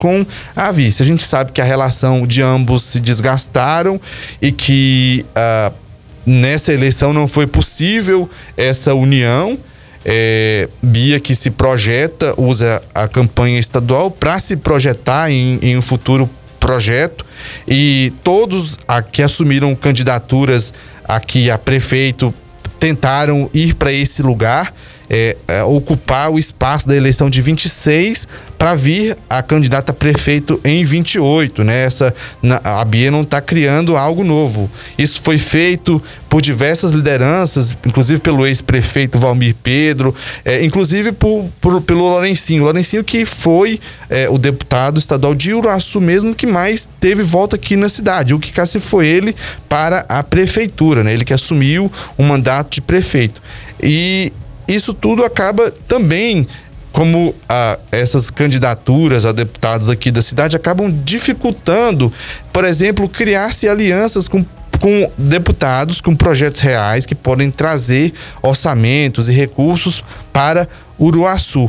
com a vice. A gente sabe que a relação de ambos se desgastaram e que nessa eleição não foi possível essa união. Bia, que se projeta, usa a campanha estadual para se projetar em um futuro projeto, e todos que assumiram candidaturas aqui a prefeito tentaram ir para esse lugar, ocupar o espaço da eleição de 26 para vir a candidata a prefeito em 28, né? A Bia não está criando algo novo. Isso foi feito por diversas lideranças, inclusive pelo ex-prefeito Valmir Pedro, inclusive pelo Lourencinho. Lourencinho, que foi o deputado estadual de Uruaçu mesmo que mais teve volta aqui na cidade. O que se foi ele para a prefeitura, né? Ele que assumiu o mandato de prefeito. E isso tudo acaba também, como essas candidaturas a deputados aqui da cidade acabam dificultando, por exemplo, criar-se alianças com deputados, com projetos reais que podem trazer orçamentos e recursos para Uruaçu.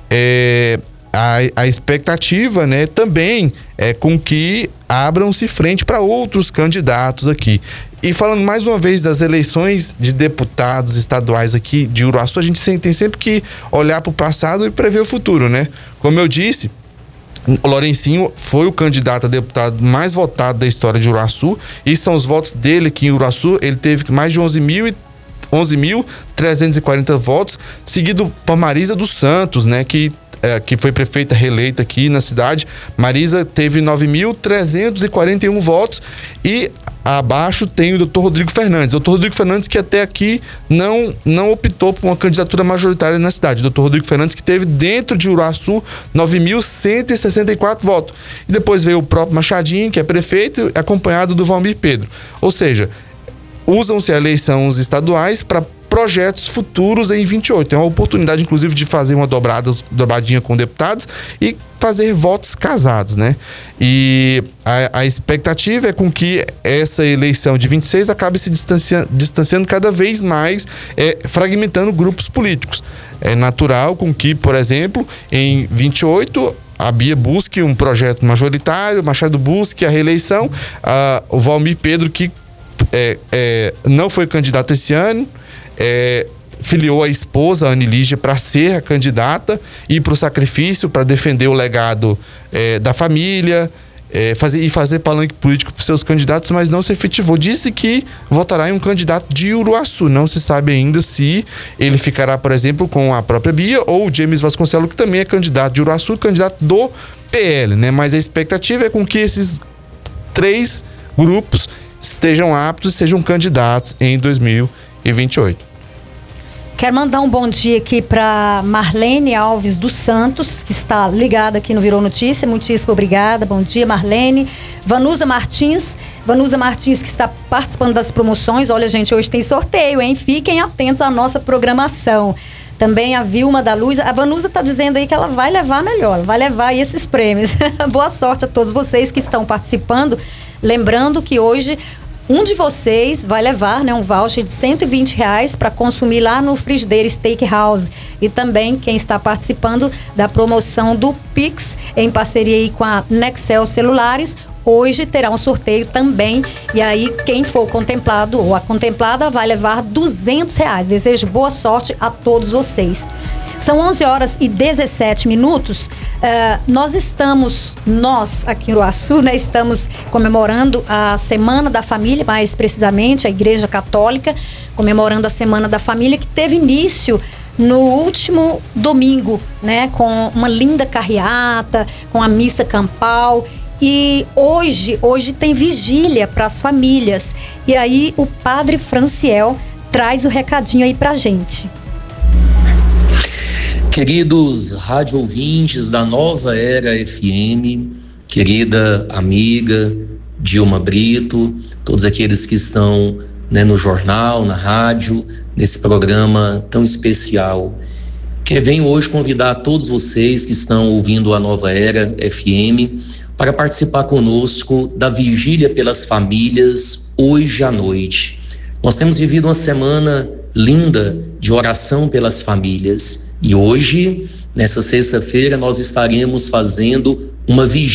A expectativa, né, também é com que abram-se frente para outros candidatos aqui. E falando mais uma vez das eleições de deputados estaduais aqui de Uruaçu, a gente tem sempre que olhar para o passado e prever o futuro, né? Como eu disse, o Lourencinho foi o candidato a deputado mais votado da história de Uruaçu, e são os votos dele aqui em Uruaçu. Ele teve mais de 11.340 votos, seguido por Marisa dos Santos, né, que foi prefeita reeleita aqui na cidade. Marisa teve 9.341 votos, e abaixo tem o Dr. Rodrigo Fernandes. O Dr. Rodrigo Fernandes, que até aqui não optou por uma candidatura majoritária na cidade. O Dr. Rodrigo Fernandes, que teve dentro de Uruaçu 9.164 votos. E depois veio o próprio Machadinho, que é prefeito, acompanhado do Valmir Pedro. Ou seja, usam-se eleições estaduais para projetos futuros em 28. Tem uma oportunidade, inclusive, de fazer uma dobradinha com deputados e fazer votos casados, né? E a expectativa é com que essa eleição de 26 acabe se distanciando cada vez mais, fragmentando grupos políticos. É natural com que, por exemplo, em 28 a Bia busque um projeto majoritário, Machado busque a reeleição, o Valmir Pedro, que não foi candidato esse ano, filiou a esposa, a Anny Lígia, para ser a candidata, ir para o sacrifício para defender o legado da família, fazer palanque político para seus candidatos, mas não se efetivou. Disse que votará em um candidato de Uruaçu. Não se sabe ainda se ele ficará, por exemplo, com a própria Bia ou o James Vasconcelos, que também é candidato de Uruaçu, candidato do PL, né? Mas a expectativa é com que esses 3 grupos estejam aptos e sejam candidatos em 2028. Quero mandar um bom dia aqui para Marlene Alves dos Santos, que está ligada aqui no Virou Notícia. Muitíssimo obrigada. Bom dia, Marlene. Vanusa Martins, que está participando das promoções. Olha, gente, hoje tem sorteio, hein? Fiquem atentos à nossa programação. Também a Vilma da Luz. A Vanusa está dizendo aí que ela vai levar melhor, vai levar aí esses prêmios. Boa sorte a todos vocês que estão participando. Lembrando que hoje um de vocês vai levar, né, um voucher de R$120 para consumir lá no Frigideira Steakhouse. E também quem está participando da promoção do Pix, em parceria aí com a Nexel Celulares, hoje terá um sorteio também. E aí quem for contemplado ou a contemplada vai levar R$200. Desejo boa sorte a todos vocês. São 11h17. Nós aqui em Uruaçu, né, estamos comemorando a Semana da Família, mais precisamente a Igreja Católica, comemorando a Semana da Família, que teve início no último domingo, né, com uma linda carreata, com a missa campal. E hoje tem vigília para as famílias. E aí o Padre Franciel traz o recadinho aí pra gente. Queridos rádio ouvintes da Nova Era FM, querida amiga Dilma Brito, todos aqueles que estão, né, no jornal, na rádio, nesse programa tão especial. Venho hoje convidar todos vocês que estão ouvindo a Nova Era FM para participar conosco da Vigília pelas Famílias hoje à noite. Nós temos vivido uma semana linda de oração pelas famílias. E hoje, nessa sexta-feira, nós estaremos fazendo uma vigília